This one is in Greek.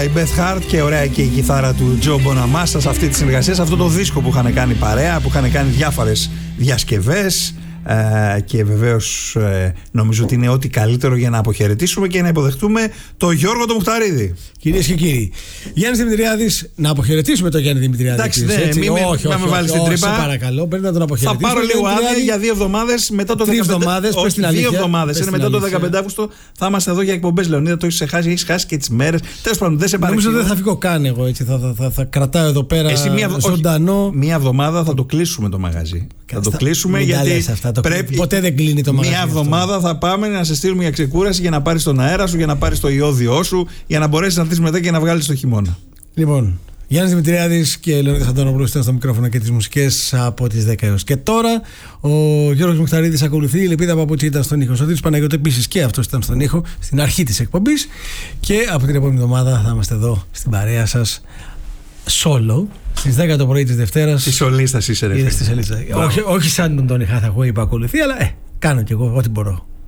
η Beth Hart και ωραία και η κιθάρα του Joe Bonamassa σε αυτή τη συνεργασία, σε αυτό το δίσκο που είχαν κάνει παρέα, που είχαν κάνει διάφορες διασκευές. Και βεβαίως νομίζω ότι είναι ό,τι καλύτερο για να αποχαιρετήσουμε και να υποδεχτούμε τον Γιώργο τον Μουχταρίδη. Κυρίες και κύριοι, Γιάννης Δημητριάδης, να αποχαιρετήσουμε τον Γιάννη Δημητριάδη. Εντάξει, μην με βάλεις την τρύπα. Σε παρακαλώ, πρέπει να τον αποχαιρετήσουμε. Θα πάρω λίγο άδεια για 2 εβδομάδες μετά το 15. 3 εβδομάδες, πες την αλήθεια. 2 εβδομάδες. Είναι μετά το 15 Αύγουστο. Θα είμαστε εδώ για εκπομπές. Λεωνίδα, το έχεις χάσει, έχεις χάσει και τις μέρες. Τέλος πάντων, δεν σε παρεξηγώ. Νομίζω δεν θα φύγω καν εγώ έτσι. Θα κρατάω εδώ πέρα ζωντανό. Μία εβδομάδα θα το κλείσουμε το μαγαζί. Θα το κλείσουμε γιατί πρέπει. Ποτέ δεν κλείνει το μαγαζί. Μία εβδομάδα θα πάμε να σε στείλουμε για ξεκούραση για να πάρεις τον αέρα σου, για να πάρεις το ιόδιό σου, για να μπορέσεις να έρθεις μετά και να βγάλεις το χειμώνα. Λοιπόν, Γιάννης Δημητριάδης και Λεωνίδας Αντώνοπουλος ήταν στο μικρόφωνο και τις μουσικές από τις 10 έως. Και τώρα ο Γιώργος Μουχταρίδης ακολουθεί. Η Λεπίδα Παπούτσι ήταν στον ήχο. Ο Σωτήρης Παναγιώτου επίσης και αυτός ήταν στον ήχο στην αρχή της εκπομπής. Και από την επόμενη εβδομάδα θα είμαστε εδώ στην παρέα σας solo στις 10 το πρωί της Δευτέρας. Στη σολίστα είσαι ρε. Όχι σαν τον Τόνι Χάθαγουέι που ακολουθεί, αλλά κάνω κι εγώ ό,τι μπορώ.